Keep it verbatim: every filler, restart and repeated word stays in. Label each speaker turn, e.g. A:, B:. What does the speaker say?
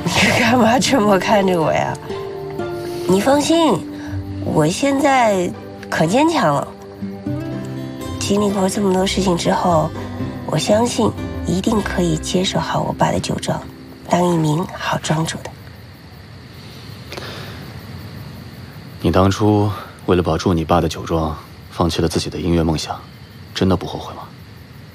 A: 你干嘛这么看着我呀？你放心，我现在可坚强了。经历过这么多事情之后，我相信一定可以接手好我爸的酒庄，当一名好庄主的。
B: 你当初为了保住你爸的酒庄，放弃了自己的音乐梦想，真的不后悔吗？